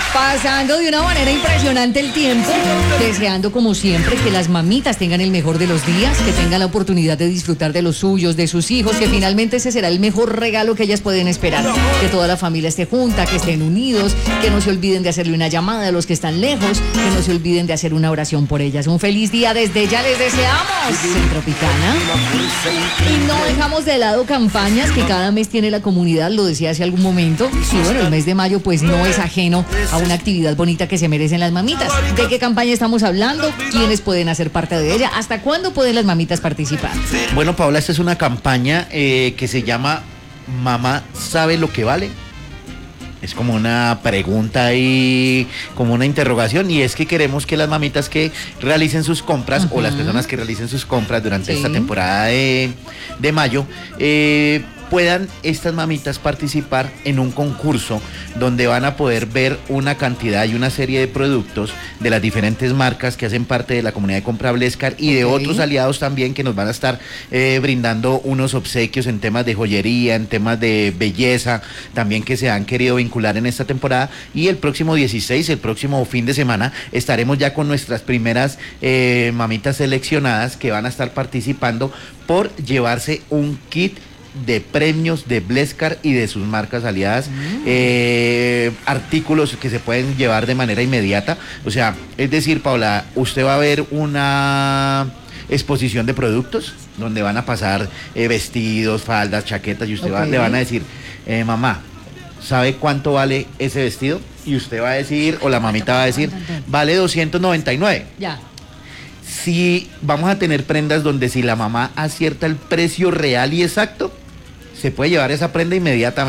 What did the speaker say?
Pasando de una manera impresionante el tiempo, deseando como siempre que las mamitas tengan el mejor de los días, que tengan la oportunidad de disfrutar de los suyos, de sus hijos, que finalmente ese será el mejor regalo que ellas pueden esperar, que toda la familia esté junta, que estén unidos, que no se olviden de hacerle una llamada a los que están lejos, que no se olviden de hacer una oración por ellas. Un feliz día desde ya les deseamos, Centropicana. Y no dejamos de lado campañas que cada mes tiene la comunidad, lo decía hace algún momento, y bueno, el mes de mayo pues no es ajeno a una actividad bonita que se merecen las mamitas. ¿De qué campaña estamos hablando? ¿Quiénes pueden hacer parte de ella? ¿Hasta cuándo pueden las mamitas participar? Bueno, Paola, esta es una campaña que se llama Mamá sabe lo que vale. Es como una pregunta y como una interrogación, y es que queremos que las mamitas que realicen sus compras o las personas que realicen sus compras durante esta temporada de mayo puedan estas mamitas participar en un concurso donde van a poder ver una cantidad y una serie de productos de las diferentes marcas que hacen parte de la comunidad de compra Blescar y de otros aliados también que nos van a estar brindando unos obsequios en temas de joyería, en temas de belleza, también que se han querido vincular en esta temporada. Y el próximo 16, el próximo fin de semana, estaremos ya con nuestras primeras mamitas seleccionadas que van a estar participando por llevarse un kit de premios de Blescar y de sus marcas aliadas, artículos que se pueden llevar de manera inmediata. O sea, es decir, Paola, usted va a ver una exposición de productos donde van a pasar vestidos, faldas, chaquetas, y usted le van a decir, mamá, ¿sabe cuánto vale ese vestido? Y usted va a decir, o la mamita va a decir, vale 299. Ya. Si vamos a tener prendas donde si la mamá acierta el precio real y exacto, se puede llevar esa prenda inmediatamente.